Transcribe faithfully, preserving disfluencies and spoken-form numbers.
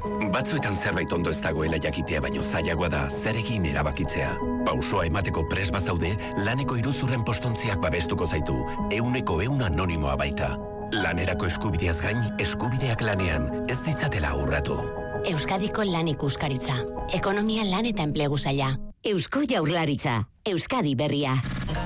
Batzuetan zerbait ondo ez dagoela jakitea baino zailagoa da zer egin erabakitzea. Pausoa emateko pres bazaude, laneko iruzurren postontziak babestuko zaitu, euneko eun anonimoa baita. Lanerako eskubideaz gain, eskubideak lanean, ez ditzatela urratu. Euskadiko Lan Ikuskaritza. Ekonomia, lan eta enplegu saila. Eusko Jaurlaritza. Euskadi berria.